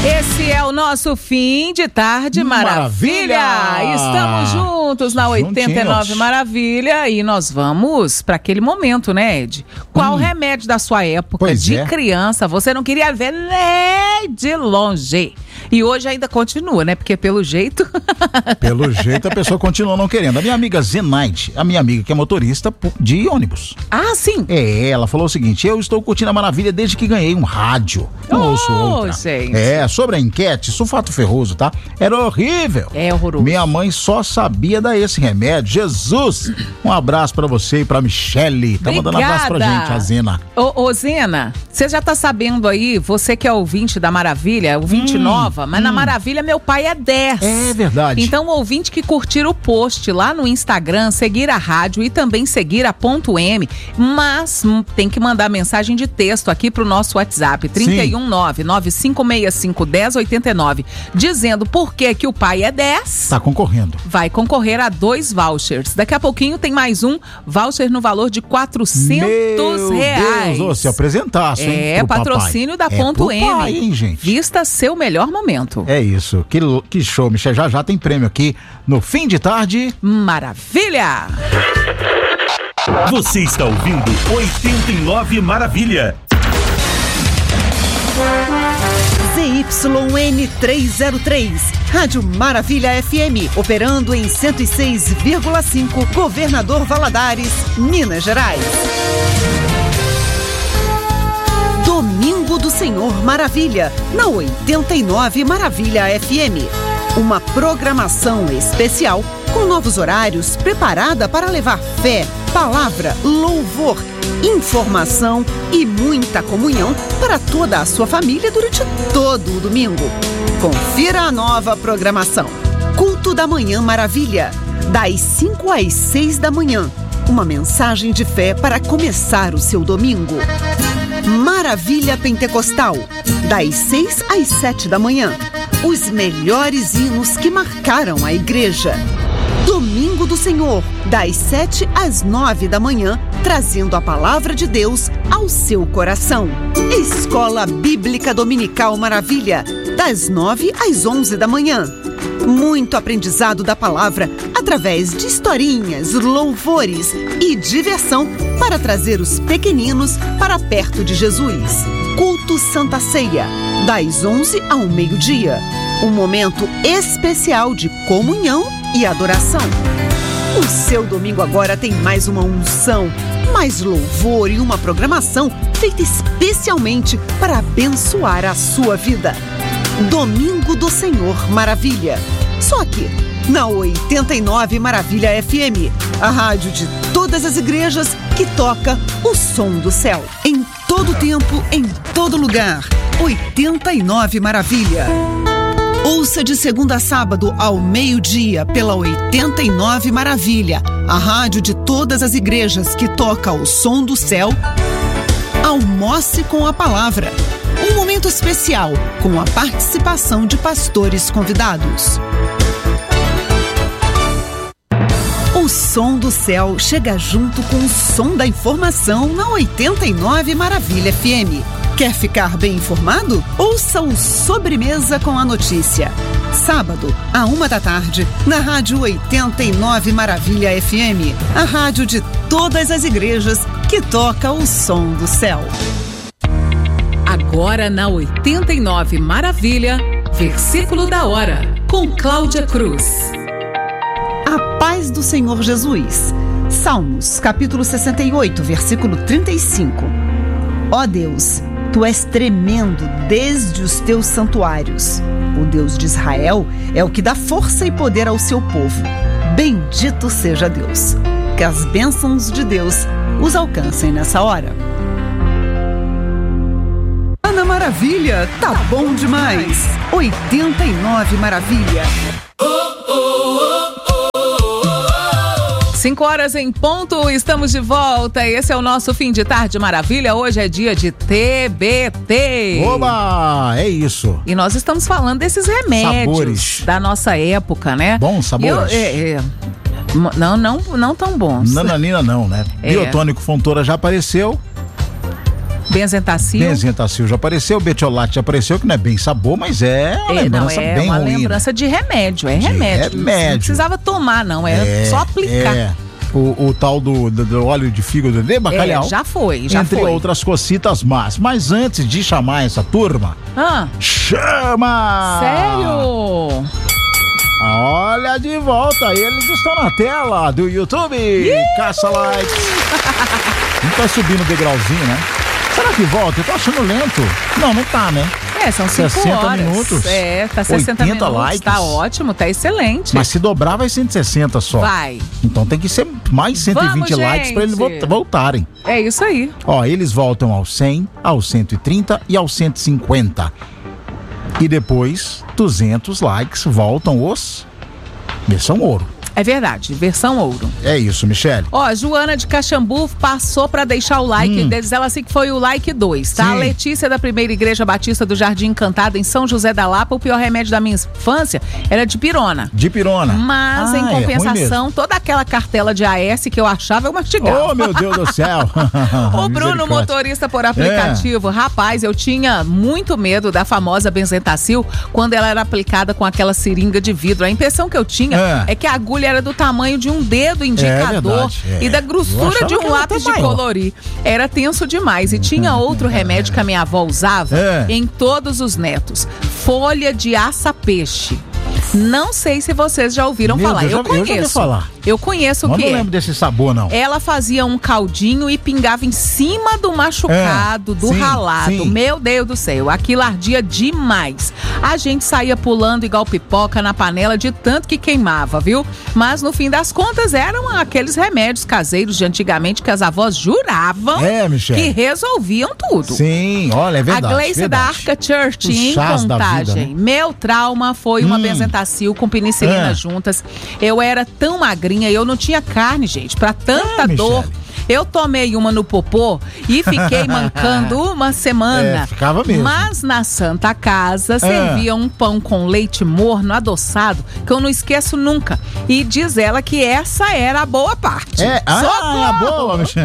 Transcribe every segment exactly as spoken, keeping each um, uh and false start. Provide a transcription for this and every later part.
Esse é o nosso fim de tarde maravilha. maravilha. Estamos juntos na oitenta e nove Maravilha e nós vamos para aquele momento, né, Ed? Qual hum. remédio da sua época pois de é. criança você não queria ver nem de longe? E hoje ainda continua, né? Porque pelo jeito... Pelo jeito a pessoa continua não querendo. A minha amiga Zenaide, a minha amiga que é motorista de ônibus. Ah, sim? É, ela falou o seguinte: eu estou curtindo a Maravilha desde que ganhei um rádio. Não oh, ouço outra. Gente. É, sobre a enquete, sulfato ferroso, tá? Era horrível. É horroroso. Minha mãe só sabia dar esse remédio. Jesus! Um abraço pra você e pra Michele. Tá Obrigada. mandando um abraço pra gente, a Zena. Ô, ô Zena, você já tá sabendo aí, você que é ouvinte da Maravilha, ouvinte hum, nova, mas hum. na Maravilha meu pai é dez. É verdade. Então, ouvinte que curtir o post lá no Instagram, seguir a rádio e também seguir a Ponto M, mas hum, tem que mandar mensagem de texto aqui pro nosso WhatsApp, trinta e um, nove nove cinco seis cinco, um zero oito nove, dizendo por que que o pai é dez. Tá concorrendo. Vai concorrer a dois vouchers. Daqui a pouquinho tem mais um voucher no valor de quatrocentos reais. Meu Deus, se apresentasse, hein? É, patrocínio papai. da Ponto é M. Pai, hein, gente? Vista seu melhor momento. É isso, que, que show, Michel. Já já tem prêmio aqui no fim de tarde. Maravilha! Você está ouvindo oitenta e nove Maravilha. Z Y N trezentos e três, Rádio Maravilha F M, operando em cento e seis vírgula cinco, Governador Valadares, Minas Gerais. Domingo do Senhor Maravilha, na oitenta e nove Maravilha F M. Uma programação especial com novos horários preparada para levar fé, palavra, louvor, informação e muita comunhão para toda a sua família durante todo o domingo. Confira a nova programação. Culto da Manhã Maravilha, das cinco às seis da manhã. Uma mensagem de fé para começar o seu domingo. Maravilha Pentecostal, das seis às sete da manhã. Os melhores hinos que marcaram a igreja. Domingo do Senhor, das sete às nove da manhã, trazendo a palavra de Deus ao seu coração. Escola Bíblica Dominical Maravilha, das nove às onze da manhã. Muito aprendizado da palavra através de historinhas, louvores e diversão para trazer os pequeninos para perto de Jesus. Culto Santa Ceia, das onze ao meio-dia. Um momento especial de comunhão e adoração. O seu domingo agora tem mais uma unção, mais louvor e uma programação feita especialmente para abençoar a sua vida. Domingo do Senhor Maravilha. Só aqui, na oitenta e nove Maravilha F M, a rádio de todas as igrejas que toca o som do céu. Em todo tempo, em todo lugar. oitenta e nove Maravilha. Ouça de segunda a sábado ao meio-dia pela oitenta e nove Maravilha, a rádio de todas as igrejas que toca o som do céu. Almoce com a palavra. Um momento especial com a participação de pastores convidados. O som do céu chega junto com o som da informação na oitenta e nove Maravilha F M. Quer ficar bem informado? Ouça o Sobremesa com a Notícia. Sábado, à uma da tarde, na Rádio oitenta e nove Maravilha F M, a rádio de todas as igrejas que toca o som do céu. Agora na oitenta e nove Maravilha, versículo da hora, com Cláudia Cruz. A paz do Senhor Jesus. Salmos, capítulo sessenta e oito, versículo trinta e cinco. Ó Deus, Tu és tremendo desde os teus santuários. O Deus de Israel é o que dá força e poder ao seu povo. Bendito seja Deus. Que as bênçãos de Deus os alcancem nessa hora. Ana Maravilha, tá bom demais. oitenta e nove Maravilha. cinco horas em ponto, estamos de volta. Esse é o nosso fim de tarde maravilha. Hoje é dia de T B T. Oba! É isso. E nós estamos falando desses remédios sabores da nossa época, né? Bons sabores. Eu, é, é, não, não, não tão bons. Nananina não, né? É. Biotônico Fontoura já apareceu. Benzentacil. Benzentacil já apareceu, Betiolate já apareceu, que não é bem sabor, mas é uma é, lembrança não, é bem uma ruim. lembrança né? de remédio, é de remédio. remédio. Não precisava tomar, não, é, é só aplicar. É. O, o tal do, do, do óleo de fígado de bacalhau. É, já foi, já entre foi. Entre outras cocitas más. Mas antes de chamar essa turma, ah. chama! Sério? Olha de volta, eles estão na tela do YouTube. Caça likes. Não tá subindo o degrauzinho, né? Será que volta? Eu tô achando lento. Não, não tá, né? É, são cinco sessenta horas. minutos. É, tá sessenta oitenta minutos. likes. Tá ótimo, tá excelente. Mas se dobrar vai cento e sessenta só. Vai. Então tem que ser mais cento e vinte Vamos, likes pra eles gente. voltarem. É isso aí. Ó, eles voltam aos cem, aos cento e trinta e aos cento e cinquenta. E depois, duzentos likes, voltam os versão ouro. É verdade, versão ouro. É isso, Michele. Ó, Joana de Caxambu passou pra deixar o like, hum. diz ela assim que foi o like dois, tá? Sim. A Letícia da Primeira Igreja Batista do Jardim Encantado em São José da Lapa, o pior remédio da minha infância era dipirona. Dipirona. Mas, ah, em compensação, é toda aquela cartela de A S que eu achava, eu mastigava. Oh, meu Deus do céu. O Bruno, motorista por aplicativo. É. Rapaz, eu tinha muito medo da famosa Benzentacil quando ela era aplicada com aquela seringa de vidro. A impressão que eu tinha é, é que a agulha era do tamanho de um dedo indicador é é. e da grossura de um lápis de colorir. Era tenso demais. E tinha outro remédio que a minha avó usava é. em todos os netos. Folha de aça-peixe. Não sei se vocês já ouviram Meu falar. Deus, eu conheço. Eu já ouvi falar. Eu conheço Mas o que eu não é. lembro desse sabor, não. Ela fazia um caldinho e pingava em cima do machucado, é, do sim, ralado. Sim. Meu Deus do céu, aquilo ardia demais. A gente saía pulando igual pipoca na panela de tanto que queimava, viu? Mas no fim das contas eram aqueles remédios caseiros de antigamente que as avós juravam é, que resolviam tudo. Sim, olha, é verdade. A Gleice da Arca Church em Contagem. Vida, né? Meu trauma foi uma hum. Benzentacil com penicilina é. juntas. Eu era tão magrinha, eu não tinha carne, gente, pra tanta é, dor. Michele. Eu tomei uma no popô e fiquei mancando uma semana. É, ficava mesmo. Mas na Santa Casa servia um pão com leite morno adoçado que eu não esqueço nunca. E diz ela que essa era a boa parte. É, ah, a boa, Michele.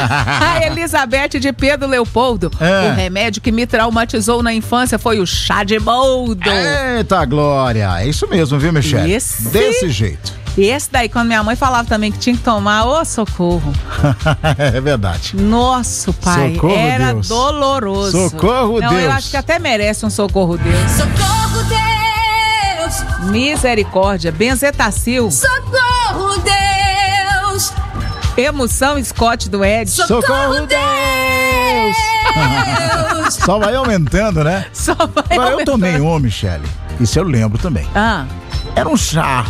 A Elizabeth de Pedro Leopoldo. É. O remédio que me traumatizou na infância foi o chá de boldo. Eita, Glória. É isso mesmo, viu, Michele? Esse... Desse jeito. E esse daí, quando minha mãe falava também que tinha que tomar, ô, socorro. É verdade. Nosso pai, socorro, era Deus. doloroso. Socorro, Não, Deus. eu acho que até merece um socorro, Deus. Socorro, Deus. Misericórdia, Benzentacil. Socorro, Deus. Emoção Scott do Ed. Socorro, socorro Deus. Deus. Só vai aumentando, né? Só vai Agora, aumentando. Eu tomei um, Michele. Isso eu lembro também. Ah. Era um chá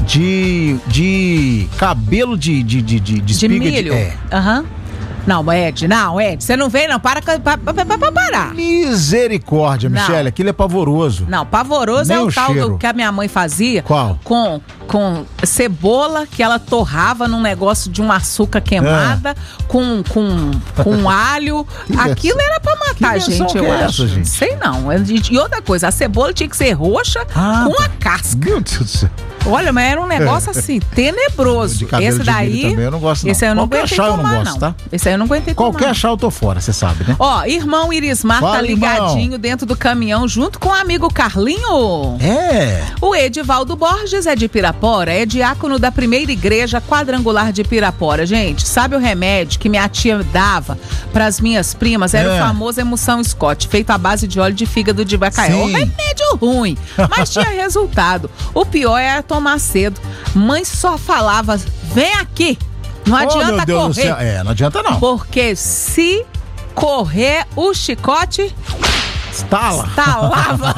de, de cabelo de, de, de, de, de espiga. De milho? É. Aham. Uhum. Não, Ed, não, Ed, você não vem, não, para pra, pra, pra, pra parar. Misericórdia, Michele, aquilo é pavoroso. Não, pavoroso Nem é o, o tal cheiro. do que a minha mãe fazia. Qual? Com, com cebola, que ela torrava num negócio de um açúcar queimada, é. com, com, com alho. Aquilo era pra matar a gente, eu é acho. Essa, gente? Sei não. E outra coisa, a cebola tinha que ser roxa ah, com a casca. Meu Deus do céu. Olha, mas era um negócio assim, tenebroso. De esse daí. Também eu não gosto, não. Esse aí eu não Qualquer aguentei chá tomar, eu não gosto, não. tá? Esse aí eu não aguentei Qualquer tomar. chá eu tô fora, você sabe, né? Ó, irmão Irismar Fala, tá ligadinho irmão. dentro do caminhão junto com o amigo Carlinho. É. O Edivaldo Borges é de Pirapora, é diácono da Primeira Igreja Quadrangular de Pirapora. Gente, sabe o remédio que minha tia dava pras minhas primas? Era é. o famoso Emoção Scott, feito à base de óleo de fígado de bacalhau. Um remédio ruim, mas tinha resultado. O pior era tomar cedo. Mãe só falava, vem aqui. Não adianta oh, meu Deus correr. Do céu. É, não adianta não. Porque se correr o chicote... Estala. Estalava.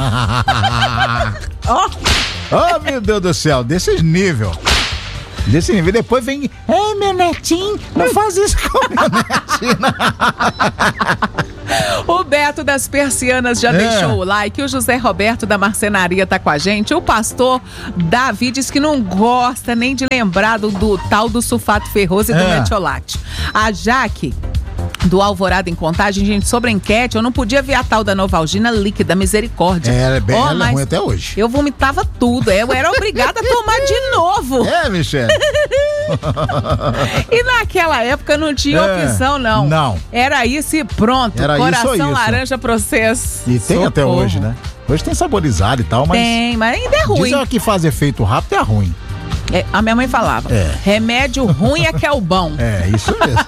Ó. Oh, meu Deus do céu, desse nível. Desse nível. Depois vem, ei, meu netinho, não faz isso com meu netinho. O Beto das Persianas já é. deixou o like. O José Roberto da Marcenaria tá com a gente. O pastor Davi diz que não gosta nem de lembrar do, do tal do sulfato ferroso e do é. metiolate. A Jaque do Alvorada em Contagem, gente, sobre a enquete, eu não podia ver a tal da Novalgina líquida, misericórdia. É, ela é bem oh, ela é ruim até hoje. Eu vomitava tudo, eu era obrigada a tomar de novo. É, Michele? E naquela época não tinha É, opção, não. não. Era isso e pronto. Era Coração isso ou isso. laranja processo. E tem até Socorro. hoje, né? Hoje tem saborizado e tal, mas... Tem, mas ainda é ruim. Dizem que faz efeito rápido é ruim. É, a minha mãe falava, É. remédio ruim é que é o bom. É, isso mesmo.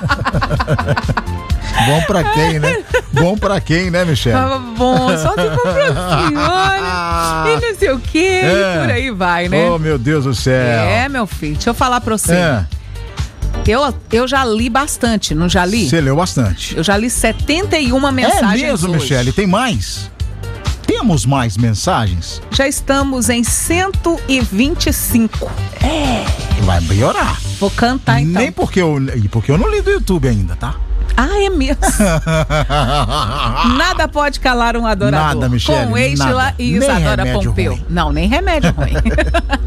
Bom pra quem, né? Bom pra quem, né, Michele? Tava bom, só se for pra senhora, e não sei o quê, É. e por aí vai, né? Oh, meu Deus do céu. É, meu filho, deixa eu falar pra você. É. Eu, eu já li bastante, não já li? Você leu bastante. Eu já li setenta e uma É mensagens mesmo, hoje. Michele? Tem mais? Temos mais mensagens? Já estamos em cento e vinte e cinco. Vai piorar. Vou cantar então. Nem porque eu, e porque eu não li do YouTube ainda, tá? Ah, é mesmo. Nada pode calar um adorador. Nada, Michele, Com Eixla nada. e Nem Isadora remédio Pompeu. ruim. Não, nem remédio ruim.